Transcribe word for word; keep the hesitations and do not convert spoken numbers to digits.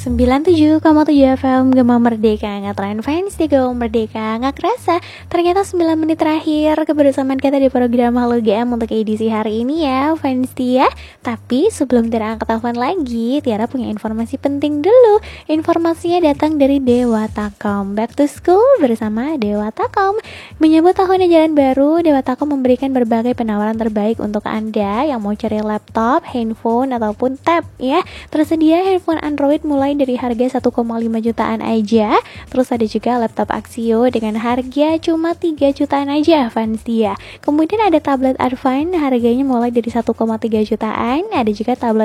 sembilan puluh tujuh koma tujuh F M Gema Merdeka, ngetren fans di Gema Merdeka. Nggak kerasa, ternyata sembilan menit terakhir kebersamaan kita di program Halo G M untuk edisi hari ini ya fans Tia. Tapi sebelum Tiara angkat telepon lagi, Tiara punya informasi penting dulu. Informasinya datang dari Dewatakom. Back to school bersama Dewatakom. Menyambut tahun ajaran baru, Dewatakom memberikan berbagai penawaran terbaik untuk Anda yang mau cari laptop, handphone, ataupun tab ya. Tersedia handphone Android mulai dari harga satu koma lima jutaan aja. Terus ada juga laptop Axio dengan harga cuma tiga jutaan aja fans dia. Kemudian ada tablet Advance harganya mulai dari satu koma tiga jutaan. Ada juga tablet